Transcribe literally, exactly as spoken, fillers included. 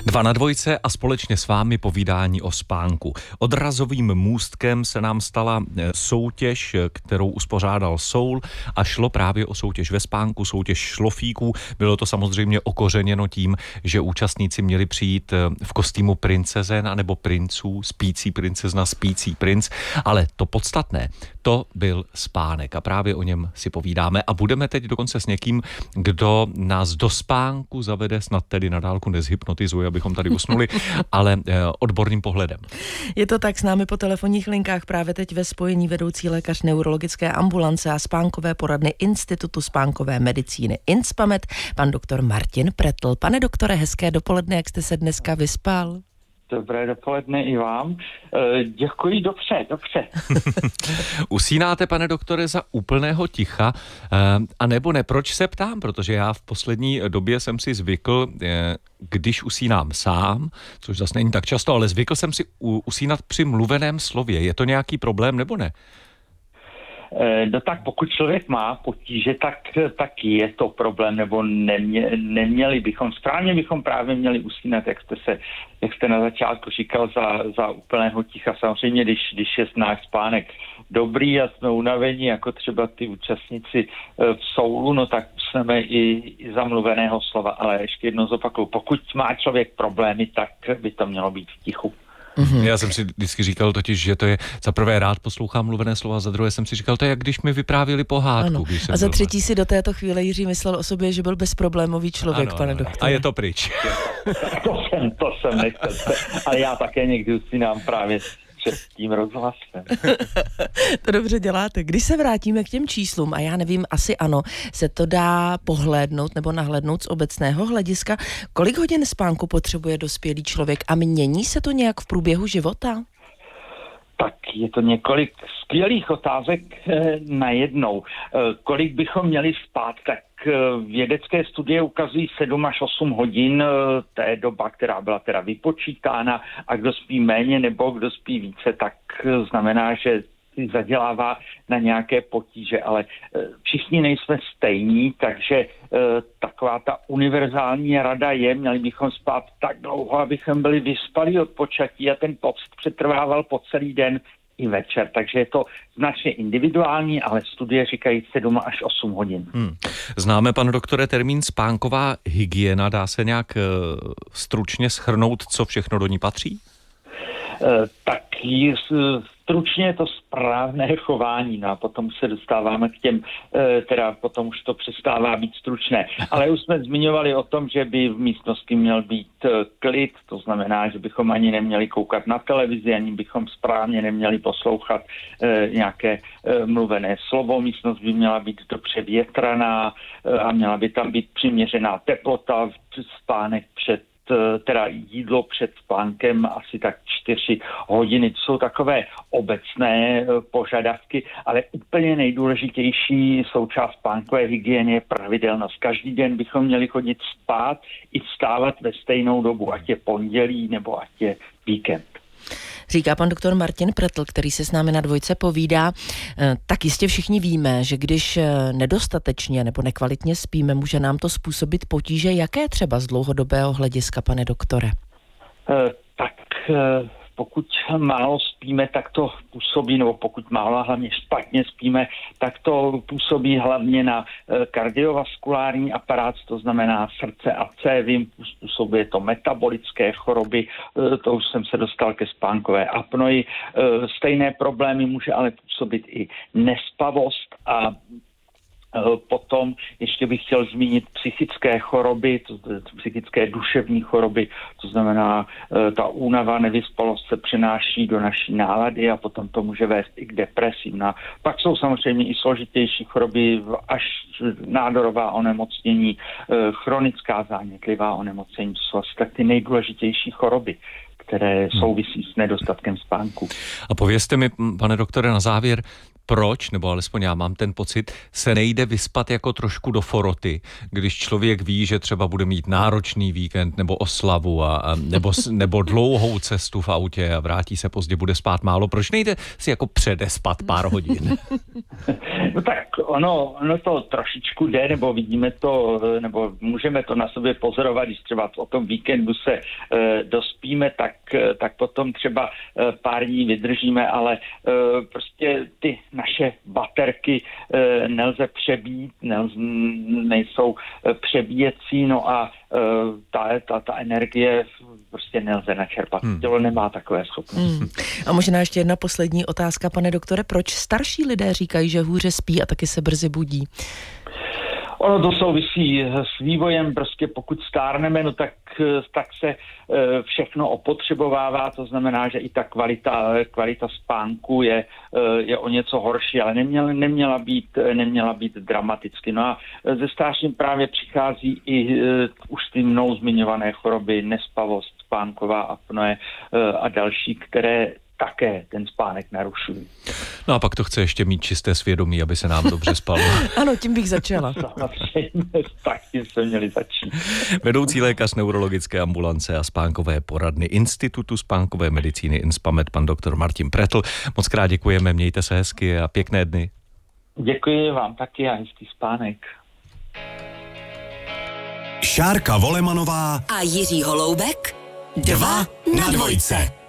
Dva na dvojce a společně s vámi povídání o spánku. Odrazovým můstkem se nám stala soutěž, kterou uspořádal Soul a šlo právě o soutěž ve spánku, soutěž šlofíků. Bylo to samozřejmě okořeněno tím, že účastníci měli přijít v kostýmu princezen nebo princů, spící princezna, spící princ, ale to podstatné, to byl spánek a právě o něm si povídáme a budeme teď dokonce s někým, kdo nás do spánku zavede, snad tedy na dálku nezhypnotizuje, abychom tady usnuli, ale odborným pohledem. Je to tak, s námi po telefonních linkách právě teď ve spojení vedoucí lékař neurologické ambulance a spánkové poradny Institutu spánkové medicíny INSPAMED, pan doktor Martin Pretl. Pane doktore, hezké dopoledne, jak jste se dneska vyspal? Dobré dopoledne i vám. Děkuji, dobře, dobře. Usínáte, pane doktore, za úplného ticha, a nebo ne? Proč se ptám? Protože já v poslední době jsem si zvykl, když usínám sám, což zase není tak často, ale zvykl jsem si usínat při mluveném slově. Je to nějaký problém, nebo ne? No tak pokud člověk má potíže, tak, tak je to problém, nebo nemě, neměli bychom, správně bychom právě měli usínat, jak jste se, jak jste na začátku říkal, za, za úplného ticha. Samozřejmě, když, když je náš spánek dobrý a jsme unavení, jako třeba ty účastníci v Soulu, no tak usneme i, i za mluveného slova, ale ještě jednou zopakuju, pokud má člověk problémy, tak by to mělo být v tichu. Mm-hmm. Já jsem si vždycky říkal totiž, že to je za prvé rád poslouchám mluvené slova, za druhé jsem si říkal, to je jak když mi vyprávěli pohádku. Když a za třetí si do této chvíle Jiří myslel o sobě, že byl bezproblémový člověk, ano, pane ano. doktore. A je to pryč. to jsem, to jsem nechtěl. Ale já také někdy usínám právě s tím rozhlasem. To dobře děláte. Když se vrátíme k těm číslům, a já nevím, asi ano, se to dá pohlédnout nebo nahlédnout z obecného hlediska, kolik hodin spánku potřebuje dospělý člověk a mění se to nějak v průběhu života? Tak je to několik skvělých otázek najednou. Kolik bychom měli spát, tak vědecké studie ukazují sedm až osm hodin, to je doba, která byla teda vypočítána, a kdo spí méně nebo kdo spí více, tak znamená, že si zadělává na nějaké potíže, ale všichni nejsme stejní, takže taková ta univerzální rada je, měli bychom spát tak dlouho, abychom byli vyspalí od počatí a ten pocit přetrvával po celý den i večer, takže je to značně individuální, ale studie říkají sedm až osm hodin. Hmm. Známe, pane doktore, termín spánková hygiena, dá se nějak uh, stručně shrnout, co všechno do ní patří? Uh, tak jí, stručně je to správné chování, no a potom se dostáváme k těm, teda potom už to přestává být stručné. Ale už jsme zmiňovali o tom, že by v místnosti měl být klid, to znamená, že bychom ani neměli koukat na televizi, ani bychom správně neměli poslouchat nějaké mluvené slovo. Místnost by měla být dobře větraná a měla by tam být přiměřená teplota, spánek před teda jídlo před spánkem asi tak čtyři hodiny. To jsou takové obecné požadavky, ale úplně nejdůležitější součást spánkové hygieny je pravidelnost. Každý den bychom měli chodit spát i vstávat ve stejnou dobu, ať je pondělí nebo ať je víkend. Říká pan doktor Martin Pretl, který se s námi na dvojce povídá. Tak jistě všichni víme, že když nedostatečně nebo nekvalitně spíme, může nám to způsobit potíže. Jaké třeba z dlouhodobého hlediska, pane doktore? Tak pokud málo spíme, tak to působí, nebo pokud málo hlavně špatně spíme, tak to působí hlavně na kardiovaskulární aparát, to znamená srdce a cévy, způsobuje to metabolické choroby, to už jsem se dostal ke spánkové apnoji. Stejné problémy může ale působit i nespavost a potom ještě bych chtěl zmínit psychické choroby, to, to, psychické duševní choroby, to znamená, ta únava, nevyspalost se přenáší do naší nálady a potom to může vést i k depresím. No, pak jsou samozřejmě i složitější choroby, až nádorová onemocnění, chronická zánětlivá onemocnění, to jsou asi tak ty nejdůležitější choroby, které souvisí s nedostatkem spánku. A povězte mi, pane doktore, na závěr, proč, nebo alespoň já mám ten pocit, se nejde vyspat jako trošku do foroty, když člověk ví, že třeba bude mít náročný víkend nebo oslavu a, a nebo, nebo dlouhou cestu v autě a vrátí se pozdě, bude spát málo. Proč nejde si jako předespat pár hodin? No tak ono, ono to trošičku jde, nebo vidíme to, nebo můžeme to na sobě pozorovat, když třeba o tom víkendu se e, dospíme, tak, tak potom třeba e, pár dní vydržíme, ale e, prostě ty naše baterky e, nelze přebít, nelze, nejsou e, přebíjecí, no a e, ta, ta, ta energie prostě nelze načerpat. Hmm. Tělo nemá takové schopnosti. Hmm. A možná ještě jedna poslední otázka, pane doktore, proč starší lidé říkají, že hůře spí a taky se brzy budí? Ono to souvisí s vývojem, prostě pokud stárneme, no tak, tak se všechno opotřebovává, to znamená, že i ta kvalita, kvalita spánku je, je o něco horší, ale neměla, neměla, být, neměla být dramaticky. No a ze stárším právě přichází i už ty mnou zmiňované choroby, nespavost, spánková apnoe a další, které také ten spánek narušují. No a pak to chce ještě mít čisté svědomí, aby se nám dobře spalo. Ano, tím bych začala. Samozřejmě, tak tím se měli začít. Vedoucí lékař neurologické ambulance a spánkové poradny Institutu spánkové medicíny INSPAMED, pan doktor Martin Prettl. Moc krát děkujeme, mějte se hezky a pěkné dny. Děkuji vám taky a hezký spánek. Šárka Volemanová a Jiří Holoubek, dva na dvojce.